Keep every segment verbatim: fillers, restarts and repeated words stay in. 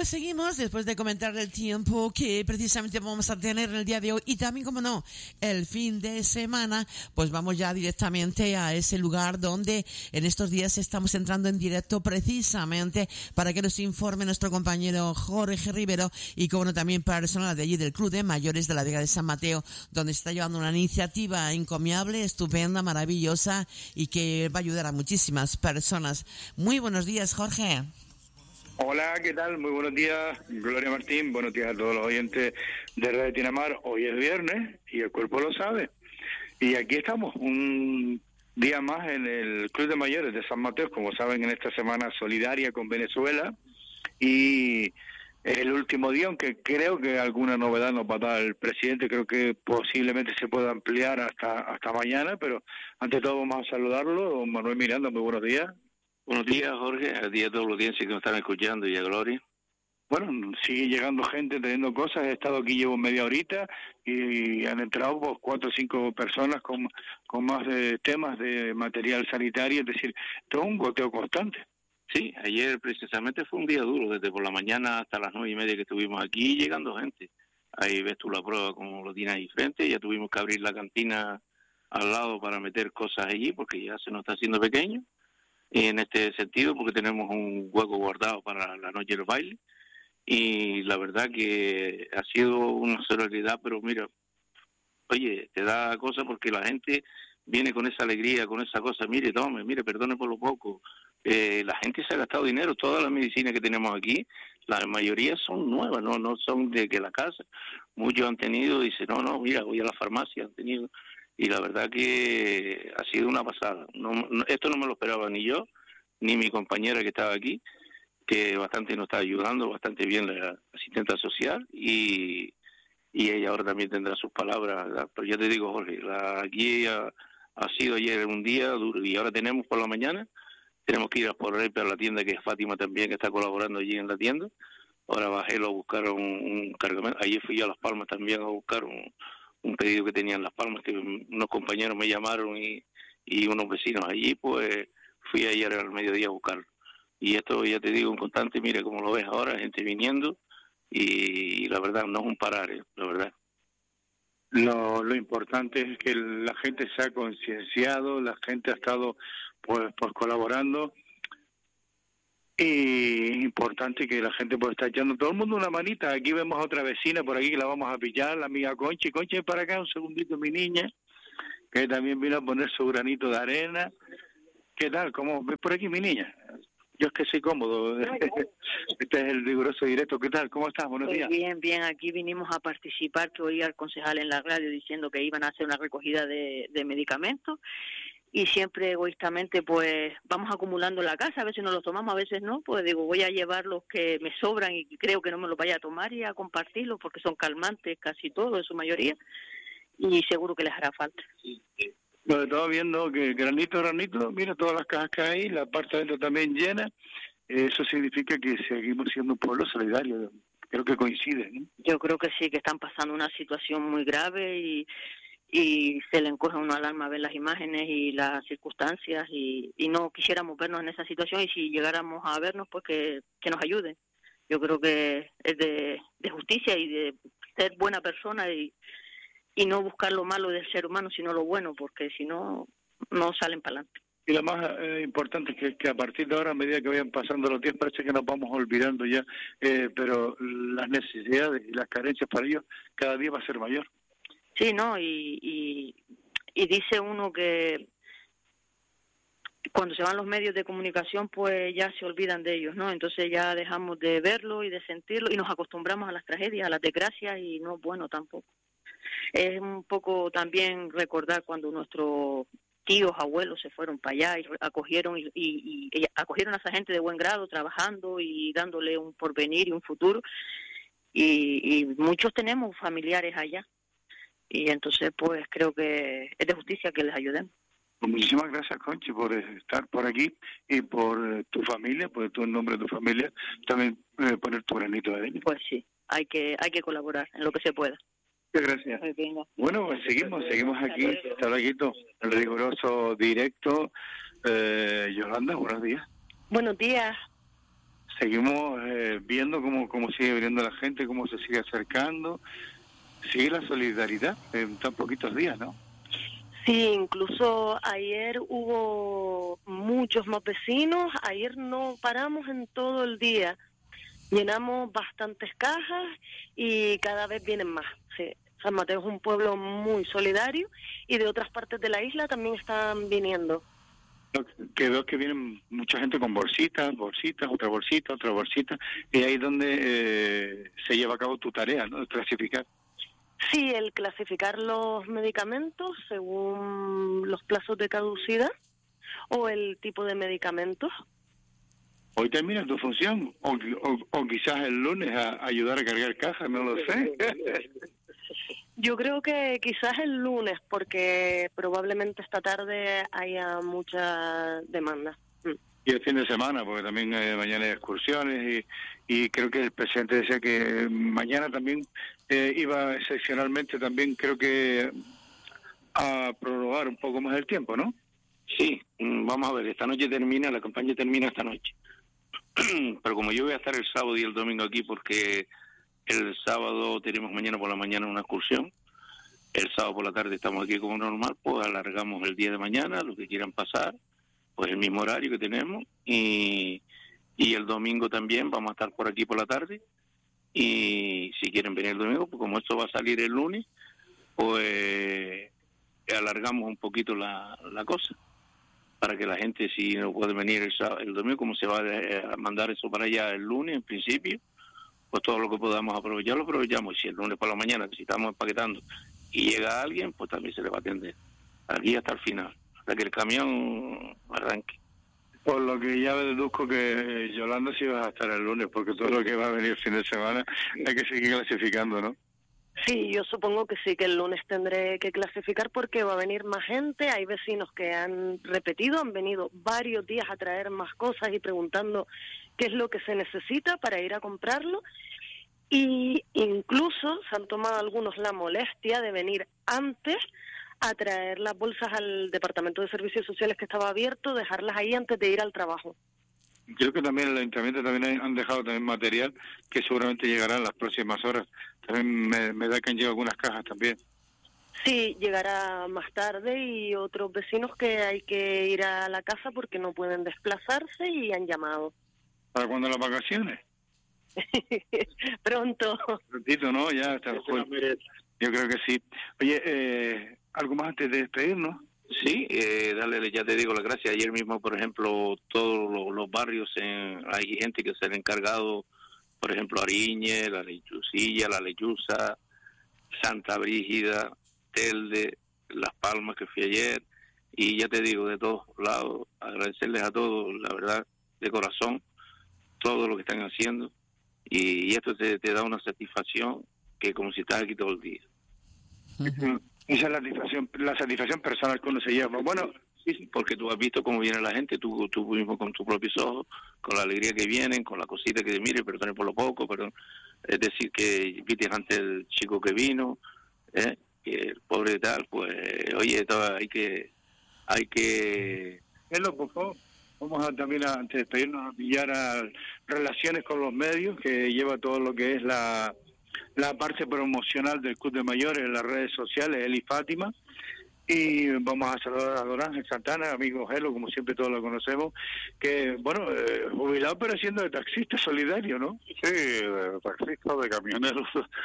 pues seguimos después de comentar el tiempo que precisamente vamos a tener en el día de hoy y también, como no, el fin de semana. Pues vamos ya directamente a ese lugar donde en estos días estamos entrando en directo precisamente para que nos informe nuestro compañero Jorge Rivero y, como no, también personal de allí del Club de Mayores de la Vega de San Mateo, donde está llevando una iniciativa encomiable, estupenda, maravillosa y que va a ayudar a muchísimas personas. Muy buenos días, Jorge. Hola, ¿qué tal? Muy buenos días, Gloria Martín. Buenos días a todos los oyentes de Radio Tinamar. Hoy es viernes y el cuerpo lo sabe. Y aquí estamos, un día más en el Club de Mayores de San Mateo, como saben, en esta semana solidaria con Venezuela. Y es el último día, aunque creo que alguna novedad nos va a dar el presidente. Creo que posiblemente se pueda ampliar hasta hasta mañana, pero ante todo vamos a saludarlo. Don Manuel Miranda, muy buenos días. Buenos días, Jorge, a ti y a toda la audiencia que nos están escuchando y a Gloria. Bueno, sigue llegando gente teniendo cosas. He estado aquí, llevo media horita y han entrado pues, cuatro o cinco personas con, con más de temas de material sanitario, es decir, todo un goteo constante. Sí, ayer precisamente fue un día duro, desde por la mañana hasta las nueve y media que estuvimos aquí llegando gente. Ahí ves tú la prueba como lo tienes ahí frente, ya tuvimos que abrir la cantina al lado para meter cosas allí porque ya se nos está haciendo pequeño. En este sentido, porque tenemos un hueco guardado para la noche del baile, y la verdad que ha sido una solidaridad, pero mira, oye, te da cosa porque la gente viene con esa alegría, con esa cosa, mire, tome, mire, perdone por lo poco, eh, la gente se ha gastado dinero, todas las medicinas que tenemos aquí, la mayoría son nuevas, no no son de que la casa, muchos han tenido, dice, no, no, mira, voy a la farmacia, han tenido... Y la verdad que ha sido una pasada. No, no, esto no me lo esperaba ni yo, ni mi compañera que estaba aquí, que bastante nos está ayudando, bastante bien la asistenta social, y, y ella ahora también tendrá sus palabras, ¿verdad? Pero ya te digo, Jorge, la, aquí ha, ha sido ayer un día duro, y ahora tenemos por la mañana, tenemos que ir a por él para la tienda, que es Fátima también, que está colaborando allí en la tienda. Ahora bajé a buscar un, un cargamento. Ayer fui a Las Palmas también a buscar un... un pedido que tenían Las Palmas, que unos compañeros me llamaron y, y unos vecinos allí, pues fui ayer al mediodía a buscarlo. Y esto, ya te digo, un constante, mire cómo lo ves ahora, gente viniendo, y, y la verdad, no es un parar, eh, la verdad. Lo, lo importante es que la gente se ha concienciado, la gente ha estado pues, pues colaborando, y es importante que la gente pues está echando todo el mundo una manita. Aquí vemos a otra vecina por aquí que la vamos a pillar, la amiga Conchi. Conchi, para acá un segundito, mi niña, que también vino a poner su granito de arena. ¿Qué tal? ¿Cómo ves por aquí, mi niña? Yo es que soy cómodo. Este es el riguroso directo. ¿Qué tal? ¿Cómo estás? Buenos días. Bien, bien. Aquí vinimos a participar, que oí al concejal en la radio diciendo que iban a hacer una recogida de, de medicamentos. Y siempre egoístamente pues vamos acumulando en la casa, a veces nos los tomamos, a veces no, pues digo, voy a llevar los que me sobran y creo que no me los vaya a tomar y a compartirlos porque son calmantes casi todos, en su mayoría, y seguro que les hará falta. Bueno, estaba viendo que granito a granito, mira todas las cajas que hay, la parte de adentro también llena, eso significa que seguimos siendo un pueblo solidario, creo que coincide, ¿no? Yo creo que sí, que están pasando una situación muy grave y... y se le encoge uno al alma ver las imágenes y las circunstancias y, y no quisiéramos vernos en esa situación y si llegáramos a vernos pues que, que nos ayuden. Yo creo que es de, de justicia y de ser buena persona y, y no buscar lo malo del ser humano sino lo bueno, porque si no, no salen para adelante. Y lo más eh, importante es que, que a partir de ahora, a medida que vayan pasando los días, parece que nos vamos olvidando ya, eh, pero las necesidades y las carencias para ellos cada día va a ser mayor. Sí, ¿no? Y, y, y dice uno que cuando se van los medios de comunicación, pues ya se olvidan de ellos, ¿no? Entonces ya dejamos de verlo y de sentirlo y nos acostumbramos a las tragedias, a las desgracias y no es bueno tampoco. Es un poco también recordar cuando nuestros tíos, abuelos se fueron para allá y acogieron y, y, y acogieron a esa gente de buen grado, trabajando y dándole un porvenir y un futuro. Y, y muchos tenemos familiares allá. Y entonces, pues, creo que es de justicia que les ayudemos. Pues muchísimas gracias, Conchi, por estar por aquí y por tu familia, por tu nombre de tu familia, también eh, poner tu granito de arena. Pues sí, hay que hay que colaborar en lo que se pueda. Muchas gracias. Bueno, pues seguimos, seguimos aquí, está Laguito, el riguroso directo. Eh, Yolanda, buenos días. Buenos días. seguimos eh, viendo cómo, cómo sigue viniendo la gente, cómo se sigue acercando, sigue la solidaridad en tan poquitos días, ¿no? Sí, incluso ayer hubo muchos más vecinos, ayer no paramos en todo el día, llenamos bastantes cajas y cada vez vienen más. Sí. San Mateo es un pueblo muy solidario y de otras partes de la isla también están viniendo. Que veo que vienen mucha gente con bolsitas, bolsitas, otra bolsita, otra bolsita, y ahí es donde eh, se lleva a cabo tu tarea, ¿no? Clasificar. Sí, el clasificar los medicamentos según los plazos de caducidad o el tipo de medicamentos. Hoy termina tu función, o, o, o quizás el lunes a, a ayudar a cargar cajas, no lo sé. Yo creo que quizás el lunes, porque probablemente esta tarde haya mucha demanda. Y el fin de semana, porque también eh, mañana hay excursiones, y, y creo que el presidente decía que mañana también eh, iba excepcionalmente también, creo que a prorrogar un poco más el tiempo, ¿no? Sí, vamos a ver, esta noche termina, la campaña termina esta noche. Pero como yo voy a estar el sábado y el domingo aquí, porque el sábado tenemos mañana por la mañana una excursión, el sábado por la tarde estamos aquí como normal, pues alargamos el día de mañana, los que quieran pasar, pues el mismo horario que tenemos, y, y el domingo también vamos a estar por aquí por la tarde, y si quieren venir el domingo, pues como esto va a salir el lunes, pues alargamos un poquito la, la cosa, para que la gente, si no puede venir el, sábado, el domingo, como se va a mandar eso para allá el lunes en principio, pues todo lo que podamos aprovechar lo aprovechamos, y si el lunes por la mañana, si estamos empaquetando y llega alguien, pues también se le va a atender aquí hasta el final, hasta que el camión arranque. Por lo que ya deduzco que eh, Yolanda sí va a estar el lunes, porque todo lo que va a venir el fin de semana hay que seguir clasificando, ¿no? Sí, yo supongo que sí, que el lunes tendré que clasificar porque va a venir más gente. Hay vecinos que han repetido, han venido varios días a traer más cosas y preguntando qué es lo que se necesita para ir a comprarlo. Y incluso se han tomado algunos la molestia de venir antes a traer las bolsas al Departamento de Servicios Sociales que estaba abierto, dejarlas ahí antes de ir al trabajo. Creo que también el Ayuntamiento también han dejado también material que seguramente llegará en las próximas horas. También me, me da que han llegado algunas cajas también. Sí, llegará más tarde, y otros vecinos que hay que ir a la casa porque no pueden desplazarse y han llamado. ¿Para cuándo las vacaciones? Pronto. Prontito, ¿no? Ya hasta el jueves. Yo creo que sí. Oye, eh, ¿algo más antes de despedirnos? Sí, eh, dale, ya te digo las gracias. Ayer mismo, por ejemplo, todos los, los barrios, en, hay gente que se le ha encargado, por ejemplo, Ariñe, La Lechucilla, La Lechuza, Santa Brígida, Telde, Las Palmas, que fui ayer, y ya te digo, de todos lados, agradecerles a todos, la verdad, de corazón, todo lo que están haciendo, y, y esto te, te da una satisfacción que como si estás aquí todo el día. Uh-huh. Esa es la satisfacción, la satisfacción personal que uno se lleva. Bueno, sí, porque tú has visto cómo viene la gente, tú, tú mismo con tus propios ojos, con la alegría que vienen, con la cosita que mire, perdone por lo poco, pero es decir, que viste ante el chico que vino, ¿eh? Que el pobre tal, pues, oye, todo, hay que, hay que... Hello, por favor. Vamos a también, a, antes de despedirnos, a pillar a relaciones con los medios, que lleva todo lo que es la... la parte promocional del Club de Mayores en las redes sociales, él y Fátima, y vamos a saludar a Don Ángel Santana, amigo Gelo, como siempre todos lo conocemos, que, bueno, eh, jubilado pero siendo de taxista solidario, ¿no? Sí, de taxista, de camioneros,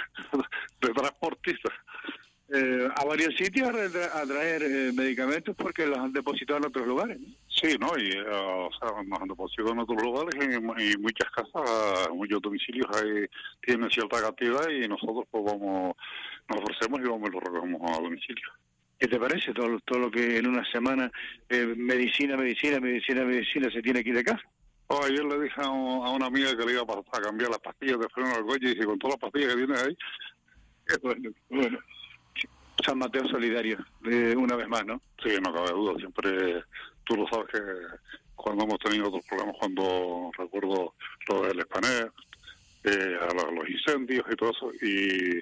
de transportistas. Eh, a varios sitios a, tra- a traer eh, medicamentos porque los han depositado en otros lugares, ¿no? Sí, ¿no? Y, uh, o sea, nos han depositado en otros lugares, y en, en muchas casas, en muchos domicilios hay, tienen cierta cantidad, y nosotros pues vamos, nos ofrecemos y vamos y lo recogemos a domicilio. ¿Qué te parece todo, todo lo que en una semana eh, medicina, medicina, medicina, medicina se tiene aquí de casa? Oh, ayer le dije a, un, a una amiga que le iba a, a cambiar las pastillas de freno al coche, y dije, con todas las pastillas que tienes ahí. Bueno, bueno. San Mateo solidario, eh, una vez más, ¿no? Sí, no cabe duda, siempre, tú lo sabes que cuando hemos tenido otros problemas, cuando recuerdo lo del Espaner, eh, a los, los incendios y todo eso, y,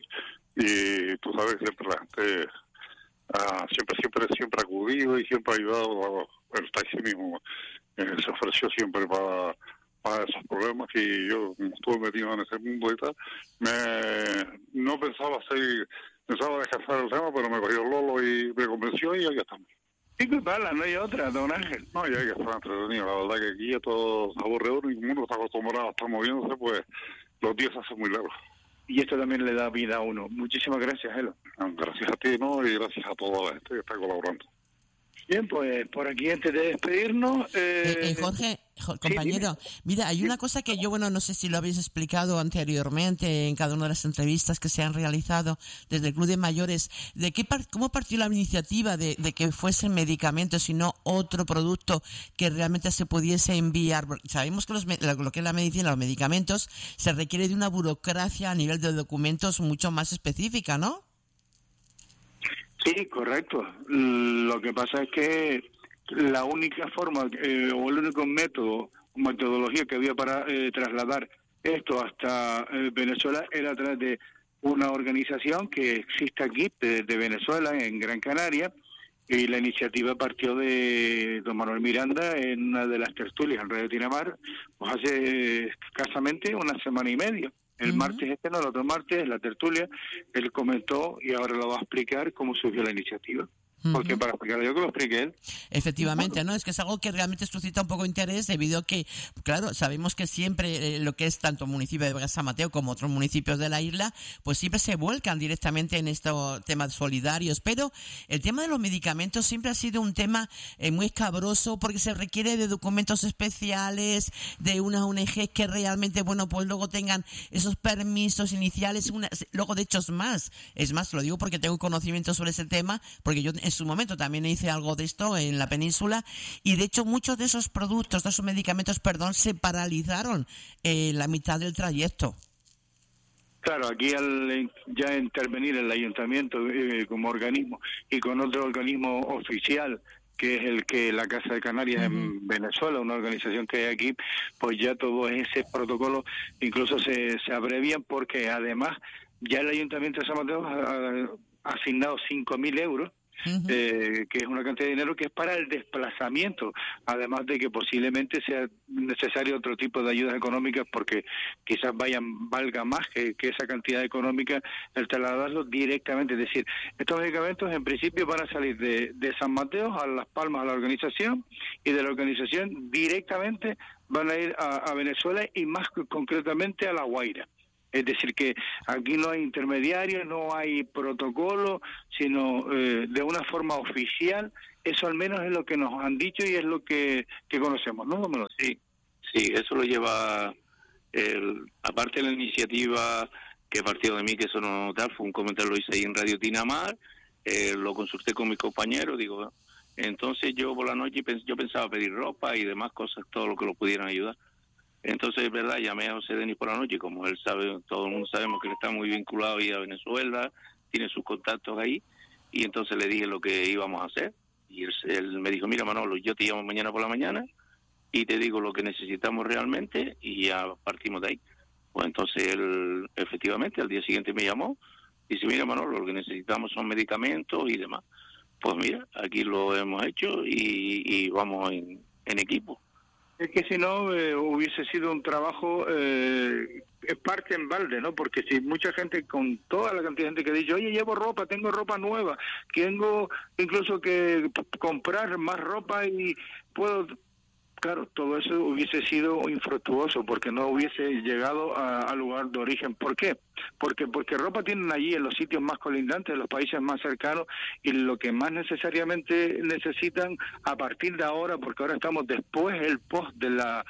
y tú sabes que siempre la gente ah, siempre, siempre, siempre ha acudido y siempre ha ayudado, el taxi mismo eh, se ofreció siempre para, para esos problemas, y yo, como estuve metido en ese mundo y tal, me no pensaba seguir, pensaba descansar el tema, pero me cogió el Lolo y me convenció y aquí estamos. Sí, que pala, no hay otra, don Ángel. No, y hay que estar entretenido, la verdad que aquí ya todo se aburre uno y como uno está acostumbrado a estar moviéndose, pues los días se hacen muy largos. Y esto también le da vida a uno. Muchísimas gracias, Elo. Gracias a ti, ¿no? Y gracias a toda la gente que está colaborando. Bien, pues por aquí antes de despedirnos... Eh... Eh, eh, Jorge, jo, compañero, sí, mira, hay una cosa que yo, bueno, no sé si lo habéis explicado anteriormente en cada una de las entrevistas que se han realizado desde el Club de Mayores, de qué par, cómo partió la iniciativa de, de que fuesen medicamentos y no otro producto que realmente se pudiese enviar. Sabemos que los, lo que es la medicina, los medicamentos, se requiere de una burocracia a nivel de documentos mucho más específica, ¿no? Sí, correcto. Lo que pasa es que la única forma eh, o el único método, metodología que había para eh, trasladar esto hasta eh, Venezuela era a través de una organización que existe aquí, de, de Venezuela, en Gran Canaria, y la iniciativa partió de don Manuel Miranda en una de las tertulias en Radio Tinamar, pues hace escasamente una semana y media. El uh-huh. martes este, no, el otro martes, la tertulia, él comentó y ahora lo va a explicar cómo surgió la iniciativa. Porque para explicarlo yo que lo explique él. Efectivamente, ¿no? Es que es algo que realmente suscita un poco de interés debido a que, claro, sabemos que siempre eh, lo que es tanto el municipio de Vega San Mateo como otros municipios de la isla, pues siempre se vuelcan directamente en estos temas solidarios. Pero el tema de los medicamentos siempre ha sido un tema eh, muy escabroso porque se requiere de documentos especiales, de unas O N G que realmente, bueno, pues luego tengan esos permisos iniciales, una, luego de hecho es más. Es más, lo digo porque tengo conocimiento sobre ese tema, porque yo en su momento también hice algo de esto en la península y de hecho muchos de esos productos, de esos medicamentos, perdón, se paralizaron en la mitad del trayecto. Claro, aquí al ya intervenir el ayuntamiento eh, como organismo y con otro organismo oficial, que es el que la Casa de Canarias uh-huh. en Venezuela, una organización que hay aquí, pues ya todo ese protocolo incluso se, se abrevian porque además ya el ayuntamiento de San Mateo ha, ha asignado cinco mil euros. Uh-huh. Eh, que es una cantidad de dinero que es para el desplazamiento, además de que posiblemente sea necesario otro tipo de ayudas económicas porque quizás vayan valga más que, que esa cantidad económica el trasladarlos directamente. Es decir, estos medicamentos en principio van a salir de, de San Mateo a Las Palmas a la organización y de la organización directamente van a ir a, a Venezuela y más concretamente a La Guaira. Es decir, que aquí no hay intermediarios, no hay protocolo, sino eh, de una forma oficial. Eso al menos es lo que nos han dicho y es lo que, que conocemos, ¿no? Sí, sí, eso lo lleva, el, aparte de la iniciativa que partió de mí, que eso no tal, fue un comentario lo hice ahí en Radio Tinamar, eh, lo consulté con mis compañeros, digo, entonces yo por la noche pens- yo pensaba pedir ropa y demás cosas, todo lo que lo pudieran ayudar. Entonces, es verdad, llamé a José Denis por la noche, como él sabe, todo el mundo sabemos que él está muy vinculado ahí a Venezuela, tiene sus contactos ahí, y entonces le dije lo que íbamos a hacer, y él, él me dijo, mira Manolo, yo te llamo mañana por la mañana, y te digo lo que necesitamos realmente, y ya partimos de ahí. Pues entonces él, efectivamente, al día siguiente me llamó, y dice, mira Manolo, lo que necesitamos son medicamentos y demás. Pues mira, aquí lo hemos hecho, y, y vamos en, en equipo. Es que si no eh, hubiese sido un trabajo eh, parte en balde, ¿no? Porque si mucha gente, con toda la cantidad de gente que ha dicho, oye, llevo ropa, tengo ropa nueva, tengo incluso que p- comprar más ropa y puedo... Claro, todo eso hubiese sido infructuoso porque no hubiese llegado al lugar de origen. ¿Por qué? Porque porque ropa tienen allí en los sitios más colindantes, en los países más cercanos, y lo que más necesariamente necesitan a partir de ahora, porque ahora estamos después el post de la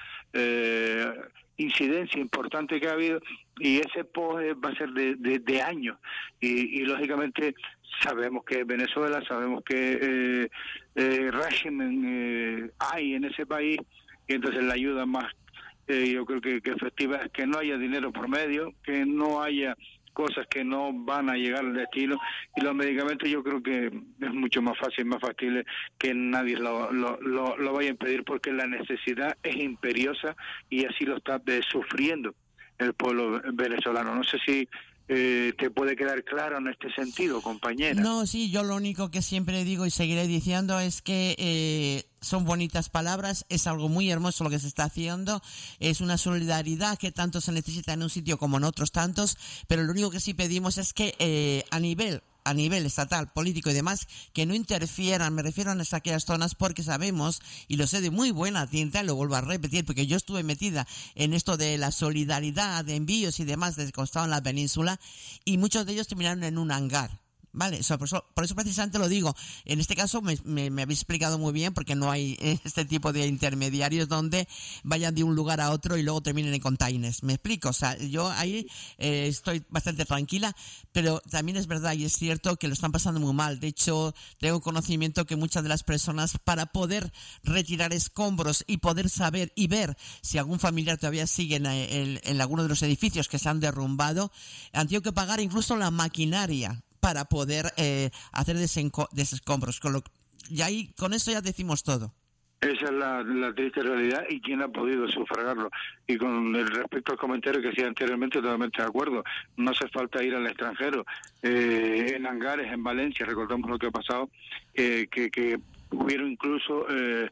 eh, incidencia importante que ha habido, y ese post va a ser de, de, de años, y, y lógicamente sabemos que Venezuela, sabemos que eh, eh, régimen eh, hay en ese país, y entonces la ayuda más eh, yo creo que, que efectiva es que no haya dinero por medio, que no haya cosas que no van a llegar al destino, y los medicamentos yo creo que es mucho más fácil, más factible que nadie lo, lo, lo, lo vaya a impedir, porque la necesidad es imperiosa y así lo está eh, sufriendo el pueblo venezolano. No sé si Eh, ¿te puede quedar claro en este sentido, compañera? No, sí, yo lo único que siempre digo y seguiré diciendo es que eh, son bonitas palabras, es algo muy hermoso lo que se está haciendo, es una solidaridad que tanto se necesita en un sitio como en otros tantos, pero lo único que sí pedimos es que eh, a nivel a nivel estatal, político y demás, que no interfieran, me refiero a aquellas zonas, porque sabemos, y lo sé de muy buena tinta, y lo vuelvo a repetir, porque yo estuve metida en esto de la solidaridad, de envíos y demás desde que estaba en la península, y muchos de ellos terminaron en un hangar. Vale, o sea, por, eso, por eso precisamente lo digo. En este caso me, me, me habéis explicado muy bien, porque no hay este tipo de intermediarios donde vayan de un lugar a otro y luego terminen en containers. ¿Me explico? O sea, yo ahí eh, estoy bastante tranquila, pero también es verdad y es cierto que lo están pasando muy mal. De hecho, tengo conocimiento que muchas de las personas, para poder retirar escombros y poder saber y ver si algún familiar todavía sigue en, en, en alguno de los edificios que se han derrumbado, han tenido que pagar incluso la maquinaria para poder eh, hacer desescombros. Con lo, y ahí, con eso ya decimos todo. Esa es la, la triste realidad y quién ha podido sufragarlo. Y con el respecto al comentario que hacía anteriormente, totalmente de acuerdo. No hace falta ir al extranjero. Eh, en hangares, en Valencia, recordamos lo que ha pasado, eh, que, que hubieron incluso eh,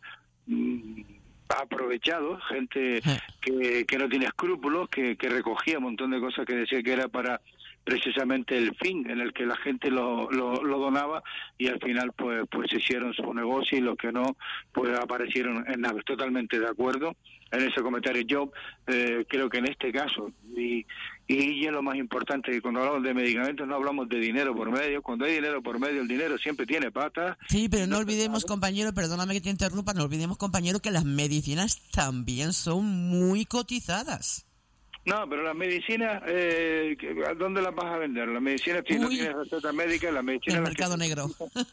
aprovechado gente que, que no tiene escrúpulos, que, que recogía un montón de cosas que decía que era para precisamente el fin en el que la gente lo, lo, lo donaba, y al final pues pues hicieron su negocio, y los que no pues aparecieron en naves. Totalmente de acuerdo en ese comentario. Yo eh, creo que en este caso, y, y es lo más importante, que cuando hablamos de medicamentos no hablamos de dinero por medio. Cuando hay dinero por medio, el dinero siempre tiene patas. Sí, pero no olvidemos, compañero, perdóname que te interrumpa, no olvidemos, compañero, que las medicinas también son muy cotizadas. No, pero las medicinas, eh, ¿dónde las vas a vender? Las medicinas, si Uy, no tienes receta médica, las medicinas... El mercado negro.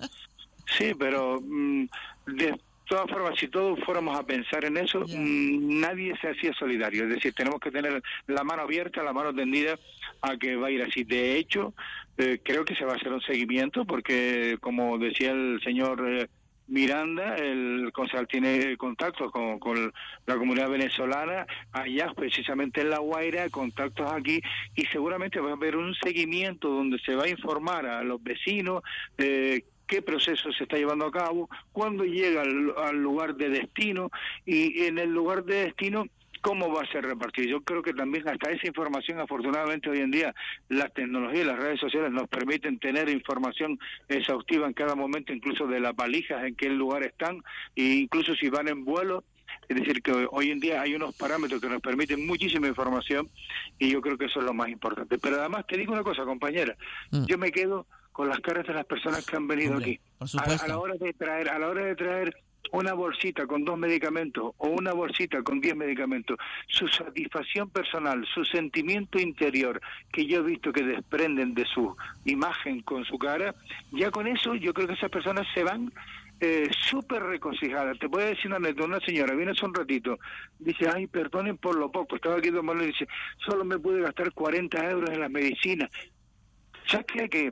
Sí, pero mmm, de todas formas, si todos fuéramos a pensar en eso, yeah. mmm, nadie se hacía solidario. Es decir, tenemos que tener la mano abierta, la mano tendida a que va a ir así. De hecho, eh, creo que se va a hacer un seguimiento, porque, como decía el señor... Eh, Miranda, el concejal, tiene contactos con, con la comunidad venezolana, allá precisamente en La Guaira, contactos aquí, y seguramente va a haber un seguimiento donde se va a informar a los vecinos eh, qué proceso se está llevando a cabo, cuándo llega al, al lugar de destino, y en el lugar de destino cómo va a ser repartido. Yo creo que también hasta esa información, afortunadamente hoy en día las tecnologías y las redes sociales nos permiten tener información exhaustiva en cada momento, incluso de las valijas, en qué lugar están, e incluso si van en vuelo. Es decir, que hoy en día hay unos parámetros que nos permiten muchísima información, y yo creo que eso es lo más importante. Pero además te digo una cosa, compañera, mm. yo me quedo con las caras de las personas que han venido Hombre, aquí. Por supuesto. A, a la hora de traer, a la hora de traer una bolsita con dos medicamentos o una bolsita con diez medicamentos, su satisfacción personal, su sentimiento interior que yo he visto que desprenden de su imagen con su cara, ya con eso yo creo que esas personas se van eh, súper regocijadas. Te voy a decir una anécdota. Una señora viene hace un ratito, dice, ay, perdonen por lo poco, estaba aquí tomando, y dice, solo me pude gastar cuarenta euros en las medicinas. ¿Sabes qué? Que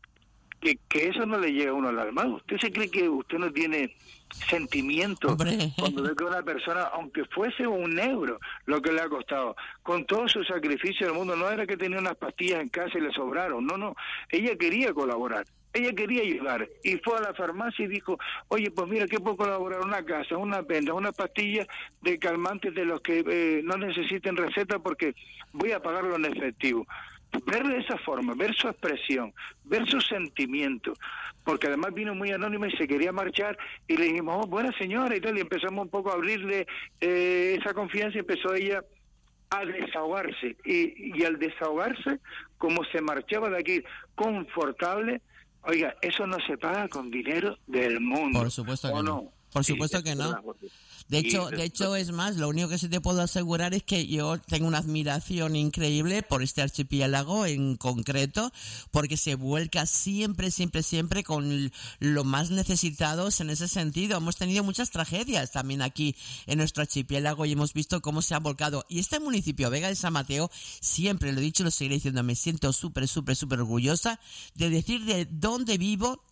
Que, que eso no le llega a uno al alma. ¿Usted se cree que usted no tiene sentimiento Hombre. cuando ve que una persona, aunque fuese un euro, lo que le ha costado, con todo su sacrificio del mundo, no era que tenía unas pastillas en casa y le sobraron, no, no, ella quería colaborar, ella quería ayudar, y fue a la farmacia y dijo, oye, pues mira, ¿qué puedo colaborar? Una casa, una venda, una pastilla de calmantes de los que eh, no necesiten receta, porque voy a pagarlo en efectivo. Verlo de esa forma, ver su expresión, ver su sentimiento, porque además vino muy anónima y se quería marchar, y le dijimos, oh, buena señora y tal, y empezamos un poco a abrirle eh, esa confianza, y empezó ella a desahogarse, y, y al desahogarse, como se marchaba de aquí confortable, oiga, eso no se paga con dinero del mundo. Por supuesto que no. no. Por supuesto sí, que no. De hecho, de hecho es más, lo único que sí te puedo asegurar es que yo tengo una admiración increíble por este archipiélago en concreto, porque se vuelca siempre, siempre, siempre con los más necesitados en ese sentido. Hemos tenido muchas tragedias también aquí en nuestro archipiélago y hemos visto cómo se ha volcado. Y este municipio, Vega de San Mateo, siempre lo he dicho y lo seguiré diciendo, me siento súper, súper, súper orgullosa de decir de dónde vivo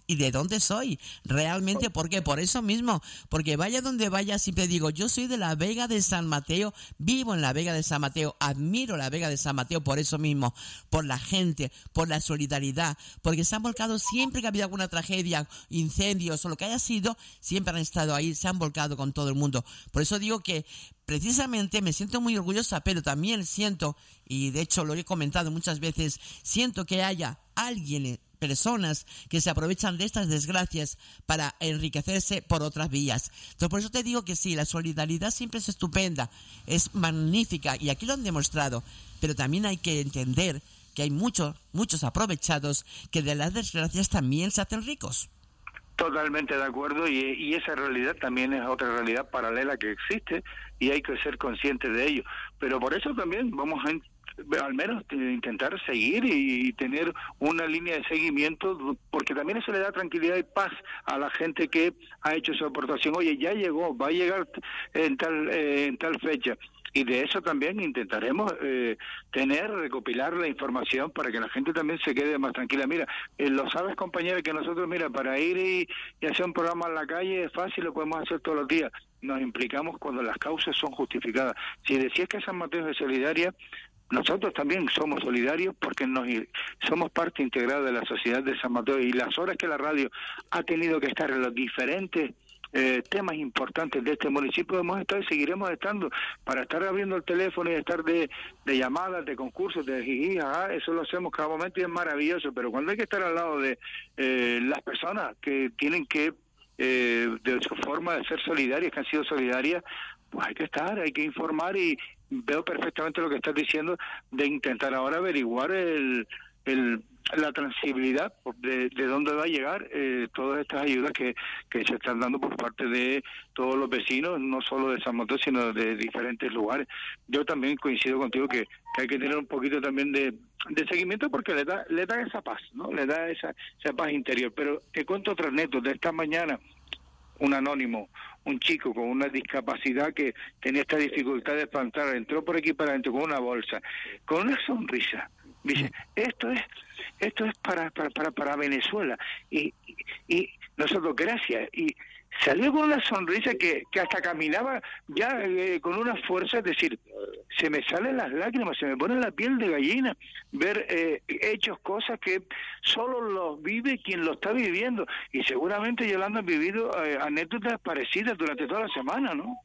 y de dónde soy. Realmente, ¿por qué? Por eso mismo. Porque vaya donde vaya, siempre digo, yo soy de la Vega de San Mateo, vivo en la Vega de San Mateo, admiro la Vega de San Mateo por eso mismo, por la gente, por la solidaridad, porque se han volcado siempre que ha habido alguna tragedia, incendios o lo que haya sido, siempre han estado ahí, se han volcado con todo el mundo. Por eso digo que precisamente me siento muy orgullosa, pero también siento, y de hecho lo he comentado muchas veces, siento que haya alguien, personas que se aprovechan de estas desgracias para enriquecerse por otras vías. Entonces, por eso te digo que sí, la solidaridad siempre es estupenda, es magnífica, y aquí lo han demostrado, pero también hay que entender que hay muchos, muchos aprovechados que de las desgracias también se hacen ricos. Totalmente de acuerdo, y, y esa realidad también es otra realidad paralela que existe y hay que ser conscientes de ello. Pero por eso también vamos a al menos intentar seguir y tener una línea de seguimiento, porque también eso le da tranquilidad y paz a la gente que ha hecho su aportación. Oye, ya llegó, va a llegar en tal eh, en tal fecha. Y de eso también intentaremos eh, tener, recopilar la información para que la gente también se quede más tranquila. Mira, eh, lo sabes, compañera, que nosotros, mira, para ir y, y hacer un programa en la calle es fácil, lo podemos hacer todos los días. Nos implicamos cuando las causas son justificadas. Si decías que San Mateo es solidaria, nosotros también somos solidarios porque nos somos parte integrada de la sociedad de San Mateo, y las horas que la radio ha tenido que estar en los diferentes eh, temas importantes de este municipio hemos estado y seguiremos estando para estar abriendo el teléfono y estar de, de llamadas, de concursos, de jiji, ah, eso lo hacemos cada momento y es maravilloso, pero cuando hay que estar al lado de eh, las personas que tienen que eh, de su forma de ser solidarias, que han sido solidarias, pues hay que estar, hay que informar, y veo perfectamente lo que estás diciendo de intentar ahora averiguar el, el la transibilidad de, de dónde va a llegar eh, todas estas ayudas que, que se están dando por parte de todos los vecinos, no solo de San Mateo, sino de diferentes lugares. Yo también coincido contigo que, que hay que tener un poquito también de, de seguimiento, porque le da le da esa paz, ¿no? Le da esa, esa paz interior. Pero te cuento otra anécdota. De esta mañana, un anónimo, un chico con una discapacidad que tenía esta dificultad de plantar, entró por aquí para adentro con una bolsa, con una sonrisa. Dice, esto es esto es para para para, para Venezuela. Y, y, y nosotros, gracias. Y salió con una sonrisa que, que hasta caminaba ya eh, con una fuerza, es decir, se me salen las lágrimas, se me pone la piel de gallina ver eh, hechos, cosas que solo los vive quien lo está viviendo, y seguramente Yolanda ha vivido eh, anécdotas parecidas durante toda la semana, ¿no?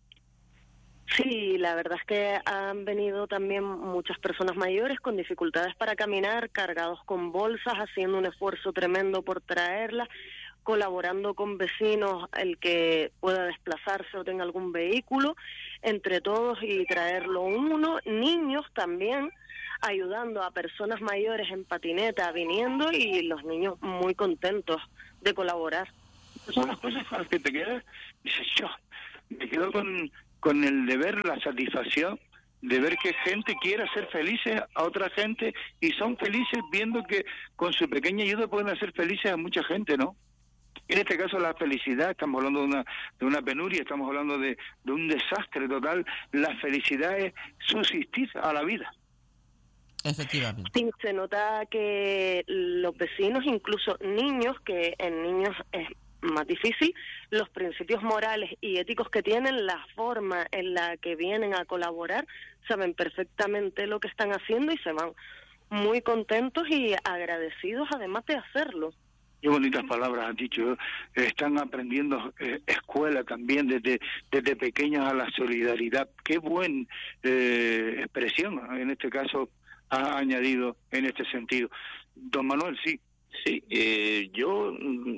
Sí, la verdad es que han venido también muchas personas mayores con dificultades para caminar, cargados con bolsas, haciendo un esfuerzo tremendo por traerlas, colaborando con vecinos el que pueda desplazarse o tenga algún vehículo, entre todos, y traerlo uno, niños también, ayudando a personas mayores en patineta, viniendo, y los niños muy contentos de colaborar. Son las cosas con las que te quedas, dices, yo me quedo con, con el deber, la satisfacción de ver que gente quiere hacer felices a otra gente, y son felices viendo que con su pequeña ayuda pueden hacer felices a mucha gente, ¿no? En este caso la felicidad, estamos hablando de una de una penuria, estamos hablando de, de un desastre total. La felicidad es subsistir a la vida. Efectivamente. Sí, se nota que los vecinos, incluso niños, que en niños es más difícil, los principios morales y éticos que tienen, la forma en la que vienen a colaborar, saben perfectamente lo que están haciendo y se van muy contentos y agradecidos además de hacerlo. Qué bonitas palabras has dicho. Están aprendiendo eh, escuela también desde desde pequeños a la solidaridad. Qué buena eh, expresión en este caso ha añadido en este sentido. Don Manuel, sí. Sí, eh, yo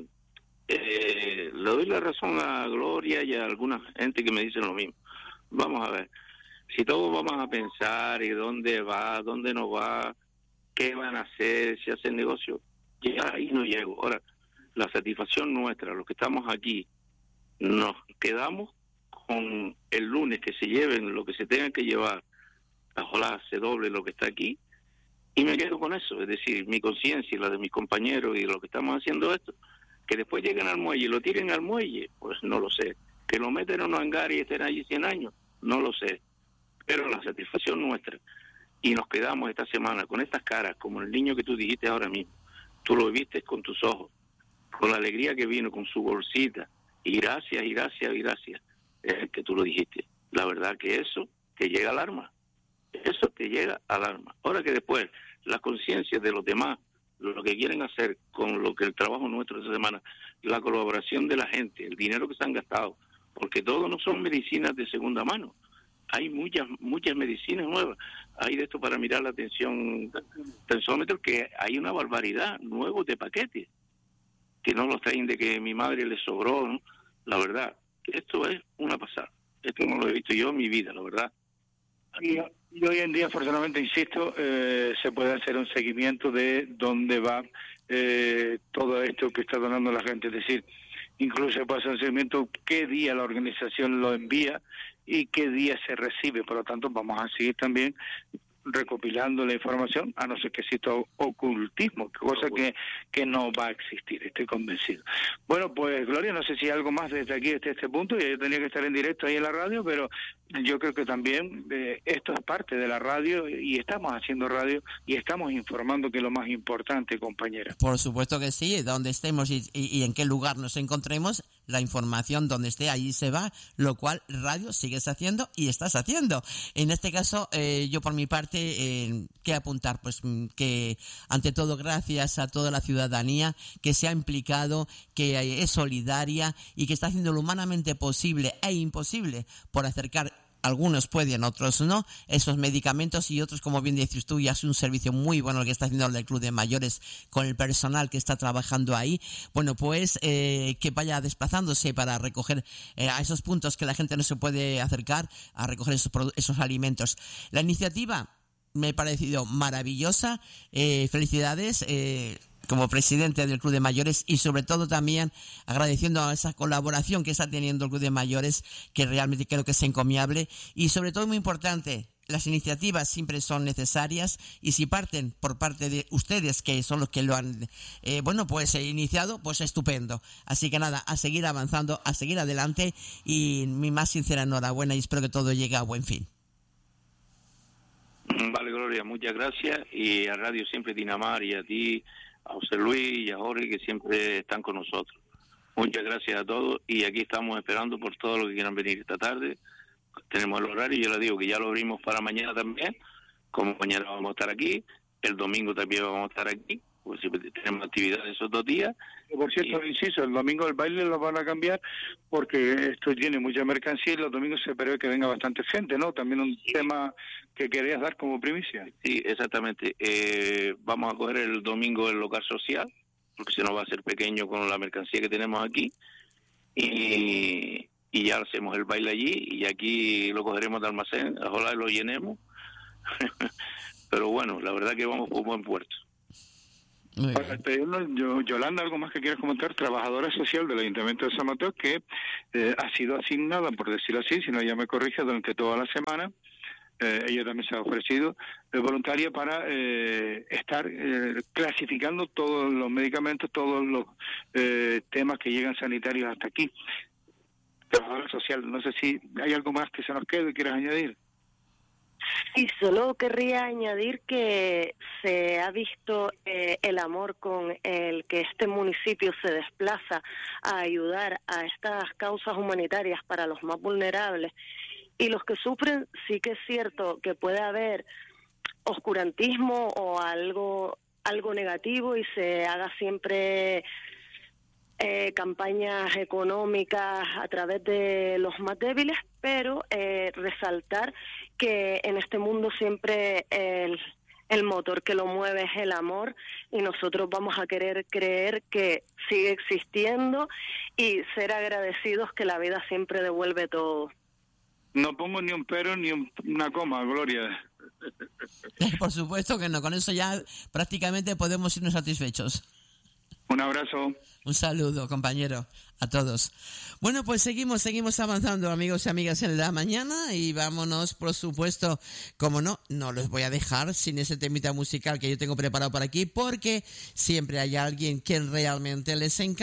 eh, le doy la razón a Gloria y a alguna gente que me dicen lo mismo. Vamos a ver, si todos vamos a pensar y dónde va, dónde no va, qué van a hacer, si hacen negocio, ya ahí no llego. Ahora, la satisfacción nuestra, los que estamos aquí, nos quedamos con el lunes que se lleven lo que se tengan que llevar, ojalá se doble lo que está aquí, y me quedo con eso. Es decir, mi conciencia y la de mis compañeros y los que estamos haciendo esto, que después lleguen al muelle y lo tiren al muelle, pues no lo sé. Que lo meten en un hangar y estén allí cien años, no lo sé. Pero la satisfacción nuestra, y nos quedamos esta semana con estas caras, como el niño que tú dijiste ahora mismo, tú lo viste con tus ojos, con la alegría que vino, con su bolsita, y gracias, y gracias, y gracias, es que tú lo dijiste. La verdad que eso te llega al alma, eso te llega al alma. Ahora que después las conciencias de los demás, lo que quieren hacer con lo que el trabajo nuestro de esta semana, la colaboración de la gente, el dinero que se han gastado, porque todo no son medicinas de segunda mano, hay muchas muchas medicinas nuevas, hay de esto para mirar la tensión, tensómetro, que hay una barbaridad, nuevos de paquetes, que no los traen de que mi madre le sobró, ¿no? La verdad, esto es una pasada, esto no lo he visto yo en mi vida, la verdad. Y, y hoy en día, afortunadamente, insisto, eh, se puede hacer un seguimiento de dónde va eh, todo esto que está donando la gente. Es decir, incluso se puede hacer un seguimiento qué día la organización lo envía y qué día se recibe. Por lo tanto, vamos a seguir también recopilando la información, a no ser que exista ocultismo, cosa que, que no va a existir, estoy convencido. Bueno, pues Gloria, no sé si hay algo más desde aquí, desde este punto, ya yo tenía que estar en directo ahí en la radio, pero yo creo que también eh, esto es parte de la radio y estamos haciendo radio y estamos informando, que es lo más importante, compañera. Por supuesto que sí, donde estemos y, y, y en qué lugar nos encontremos, la información donde esté, allí se va, lo cual radio sigues haciendo y estás haciendo. En este caso, eh, yo por mi parte, eh, ¿qué apuntar? Pues que ante todo gracias a toda la ciudadanía que se ha implicado, que es solidaria y que está haciendo lo humanamente posible e imposible por acercar, algunos pueden, otros no, esos medicamentos, y otros, como bien dices tú, y hace un servicio muy bueno el que está haciendo el Club de Mayores con el personal que está trabajando ahí. Bueno, pues eh, que vaya desplazándose para recoger eh, a esos puntos que la gente no se puede acercar a recoger esos, esos alimentos. La iniciativa me ha parecido maravillosa, eh, felicidades, eh, como presidente del Club de Mayores, y sobre todo también agradeciendo a esa colaboración que está teniendo el Club de Mayores, que realmente creo que es encomiable, y sobre todo muy importante, las iniciativas siempre son necesarias, y si parten por parte de ustedes, que son los que lo han eh, bueno pues eh, iniciado, pues estupendo. Así que nada, a seguir avanzando, a seguir adelante, y mi más sincera enhorabuena, y espero que todo llegue a buen fin. Vale, Gloria, muchas gracias, y a Radio Siempre Tinamar, y a ti, a José Luis y a Jorge, que siempre están con nosotros. Muchas gracias a todos, y aquí estamos esperando por todos los que quieran venir esta tarde. Tenemos el horario, yo les digo que ya lo abrimos para mañana también, como mañana vamos a estar aquí, el domingo también vamos a estar aquí, pues siempre tenemos actividades esos dos días. Por cierto, y... inciso, el domingo el baile lo van a cambiar porque esto tiene mucha mercancía y los domingos se prevé que venga bastante gente, ¿no? También un sí. tema que querías dar como primicia. Sí, exactamente. Eh, vamos a coger el domingo el local social, porque si no va a ser pequeño con la mercancía que tenemos aquí, y, y ya hacemos el baile allí, y aquí lo cogeremos de almacén, ojalá lo llenemos. Pero bueno, la verdad que vamos por un buen puerto. Para despedirnos, yo, Yolanda, ¿algo más que quieras comentar? Trabajadora social del Ayuntamiento de San Mateo, que eh, ha sido asignada, por decirlo así, si no ella me corrige, durante toda la semana. Eh, ella también se ha ofrecido eh, voluntaria para eh, estar eh, clasificando todos los medicamentos, todos los eh, temas que llegan sanitarios hasta aquí. Trabajadora social, no sé si hay algo más que se nos quede, quieras añadir. Y solo querría añadir que se ha visto eh, el amor con el que este municipio se desplaza a ayudar a estas causas humanitarias para los más vulnerables. Y los que sufren, sí que es cierto que puede haber oscurantismo o algo, algo negativo, y se haga siempre Eh, campañas económicas a través de los más débiles, pero eh, resaltar que en este mundo siempre el, el motor que lo mueve es el amor, y nosotros vamos a querer creer que sigue existiendo y ser agradecidos que la vida siempre devuelve todo. No pongo ni un pero ni un, una coma, Gloria. Por supuesto que no, con eso ya prácticamente podemos irnos satisfechos. Un abrazo. Un saludo, compañero, a todos. Bueno, pues seguimos, seguimos avanzando, amigos y amigas, en la mañana, y vámonos, por supuesto, como no, no los voy a dejar sin ese temita musical que yo tengo preparado por aquí, porque siempre hay alguien que realmente les encanta.